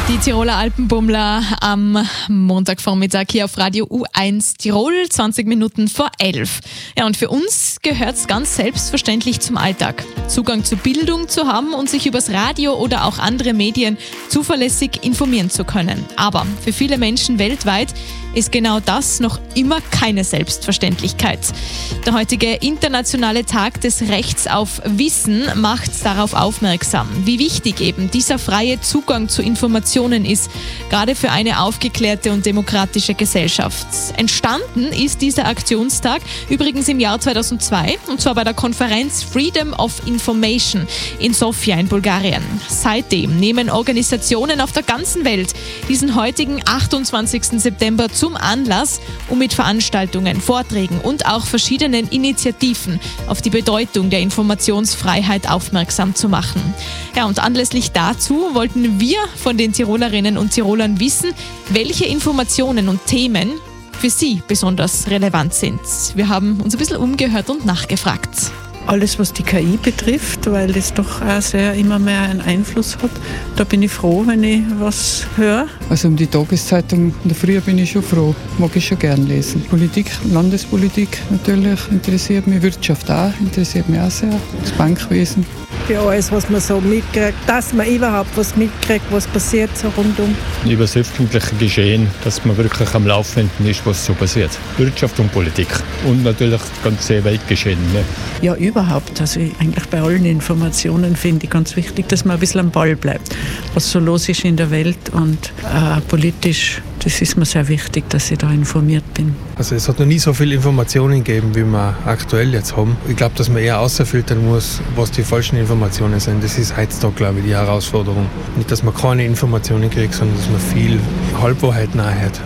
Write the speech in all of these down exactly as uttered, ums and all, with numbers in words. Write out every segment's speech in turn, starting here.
Die Tiroler Alpenbummler am Montagvormittag hier auf Radio U eins Tirol, zwanzig Minuten vor elf. Ja, und für uns gehört es ganz selbstverständlich zum Alltag, Zugang zu Bildung zu haben und sich übers Radio oder auch andere Medien zuverlässig informieren zu können. Aber für viele Menschen weltweit ist genau das noch immer keine Selbstverständlichkeit. Der heutige internationale Tag des Rechts auf Wissen macht darauf aufmerksam, wie wichtig eben dieser freie Zugang zu Informationen ist, gerade für eine aufgeklärte und demokratische Gesellschaft. Entstanden ist dieser Aktionstag übrigens im Jahr zweitausendzwei, und zwar bei der Konferenz Freedom of Information in Sofia in Bulgarien. Seitdem nehmen Organisationen auf der ganzen Welt diesen heutigen achtundzwanzigsten September zum Anlass, um mit Veranstaltungen, Vorträgen und auch verschiedenen Initiativen auf die Bedeutung der Informationsfreiheit aufmerksam zu machen. Ja, und anlässlich dazu wollten wir von den Tirolerinnen und Tirolern wissen, welche Informationen und Themen für sie besonders relevant sind. Wir haben uns ein bisschen umgehört und nachgefragt. Alles, was die K I betrifft, weil das doch auch sehr immer mehr einen Einfluss hat. Da bin ich froh, wenn ich was höre. Also um die Tageszeitung in der Früh bin ich schon froh. Mag ich schon gern lesen. Politik, Landespolitik natürlich interessiert mich. Wirtschaft auch, interessiert mich auch sehr. Das Bankwesen. Für alles, was man so mitkriegt, dass man überhaupt was mitkriegt, was passiert so rundum. Über das öffentliche Geschehen, dass man wirklich am Laufenden ist, was so passiert. Wirtschaft und Politik. Und natürlich das ganze Weltgeschehen. Ne? Ja, überhaupt. Also eigentlich bei allen Informationen finde ich ganz wichtig, dass man ein bisschen am Ball bleibt. Was so los ist in der Welt und äh, politisch, das ist mir sehr wichtig, dass ich da informiert bin. Also es hat noch nie so viele Informationen gegeben, wie wir aktuell jetzt haben. Ich glaube, dass man eher außerfiltern muss, was die falschen Informationen sind. Das ist heutzutage, glaube ich, die Herausforderung. Nicht, dass man keine Informationen kriegt, sondern dass man viel Halbwahrheiten anhört.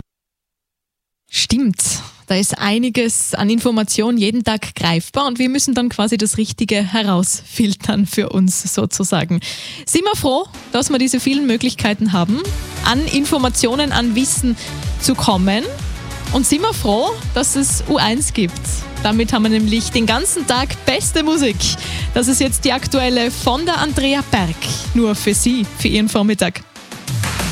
Stimmt. Da ist einiges an Informationen jeden Tag greifbar und wir müssen dann quasi das Richtige herausfiltern für uns sozusagen. Sind wir froh, dass wir diese vielen Möglichkeiten haben, an Informationen, an Wissen zu kommen, und sind wir froh, dass es U eins gibt. Damit haben wir nämlich den ganzen Tag beste Musik. Das ist jetzt die aktuelle von der Andrea Berg, nur für Sie, für Ihren Vormittag.